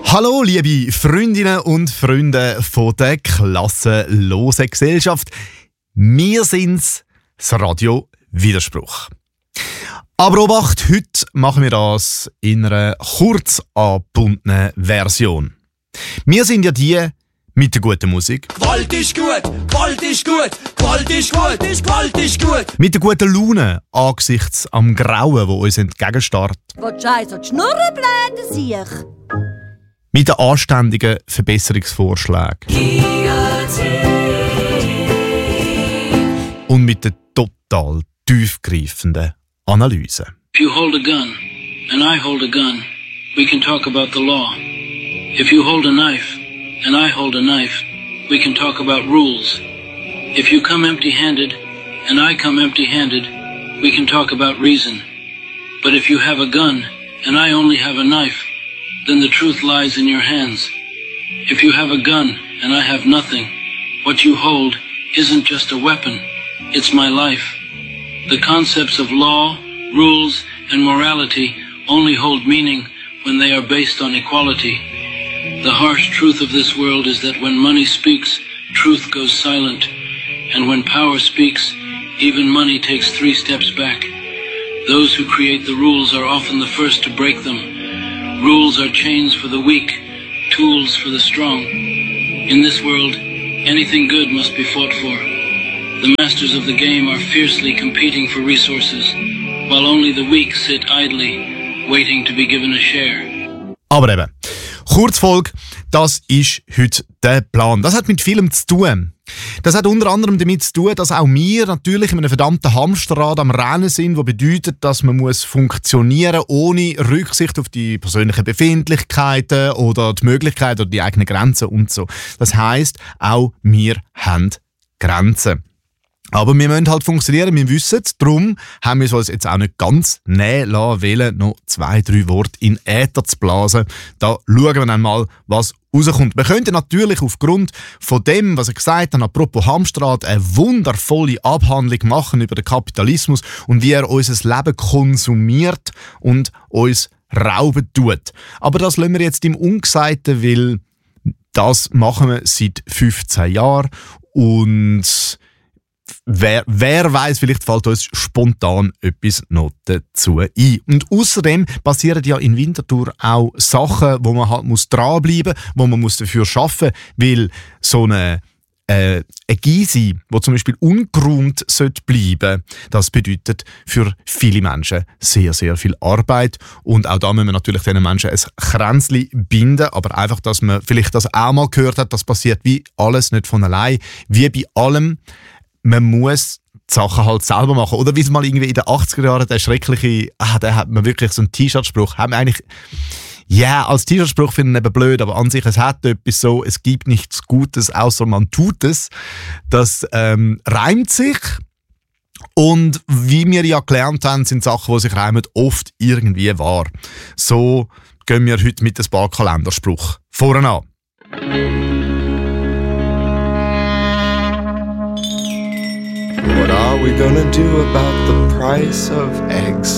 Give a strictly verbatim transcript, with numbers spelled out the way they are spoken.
Hallo, liebe Freundinnen und Freunde von der klassenlosen Gesellschaft. Wir sind's, das Radio Widerspruch. Aber Obacht, heute machen wir das in einer kurz angebundenen Version. Wir sind ja die mit der guten Musik. Gewalt ist gut, Gewalt ist gut, Gewalt ist gut, Gewalt ist gut. Mit der guten Laune angesichts am Grauen, wo uns entgegenstarrt. Willst du eins an die Schnurren bläden, sich? Mit den anständigen Verbesserungsvorschlägen. Und mit der total tiefgreifenden Analyse. If you hold a gun and I hold a gun, we can talk about the law. If you hold a knife and I hold a knife, we can talk about rules. If you come empty-handed and I come empty-handed, we can talk about reason. But if you have a gun and I only have a knife, then the truth lies in your hands. If you have a gun and I have nothing, what you hold isn't just a weapon, it's my life. The concepts of law, rules, and morality only hold meaning when they are based on equality. The harsh truth of this world is that when money speaks, truth goes silent. And when power speaks, even money takes three steps back. Those who create the rules are often the first to break them. Rules are chains for the weak, tools for the strong. In this world, anything good must be fought for. The masters of the game are fiercely competing for resources, while only the weak sit idly, waiting to be given a share. Aber eben, Kurzfolge, das ist heute der Plan. Das hat mit vielem zu tun. Das hat unter anderem damit zu tun, dass auch wir natürlich in einem verdammten Hamsterrad am Rennen sind, was bedeutet, dass man muss funktionieren ohne Rücksicht auf die persönlichen Befindlichkeiten oder die Möglichkeiten oder die eigenen Grenzen und so. Das heisst, auch wir haben Grenzen. Aber wir müssen halt funktionieren, wir wissen es. Darum haben wir es uns jetzt auch nicht ganz nehmen lassen wollen, noch zwei, drei Worte in Äther zu blasen. Da schauen wir dann mal, was rauskommt. Wir könnten natürlich aufgrund von dem, was ich gesagt habe, apropos Hamsterrad, eine wundervolle Abhandlung machen über den Kapitalismus und wie er unser Leben konsumiert und uns rauben tut. Aber das lassen wir jetzt im Ungesagten, weil das machen wir seit fünfzehn Jahren und Wer, wer weiss, vielleicht fällt uns spontan etwas noch dazu ein. Und außerdem passieren ja in Winterthur auch Sachen, wo man halt muss dranbleiben muss, wo man muss dafür arbeiten muss, weil so eine, äh, eine Gysi, die zum Beispiel ungeräumt bleiben sollte, das bedeutet für viele Menschen sehr, sehr viel Arbeit. Und auch da müssen wir natürlich diesen Menschen ein Kränzchen binden, aber einfach, dass man vielleicht das auch mal gehört hat, das passiert wie alles nicht von allein, wie bei allem. Man muss die Sachen halt selber machen. Oder wie es mal irgendwie in den achtziger Jahren der schreckliche, ah, da hat man wirklich so einen T-Shirt-Spruch, haben wir eigentlich, ja, yeah, als T-Shirt-Spruch finde ich eben blöd, aber an sich, es hat etwas so, es gibt nichts Gutes, außer man tut es. Das ähm, reimt sich. Und wie wir ja gelernt haben, sind Sachen, die sich reimen, oft irgendwie wahr. So gehen wir heute mit ein paar Kalenderspruch vorne an. What are we gonna do about the price of eggs?